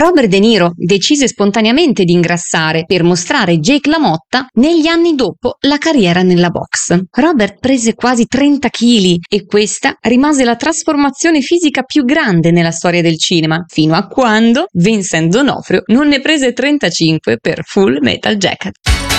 Robert De Niro decise spontaneamente di ingrassare per mostrare Jake LaMotta negli anni dopo la carriera nella box. Robert prese quasi 30 kg e questa rimase la trasformazione fisica più grande nella storia del cinema, fino a quando Vincent D'Onofrio non ne prese 35 per Full Metal Jacket.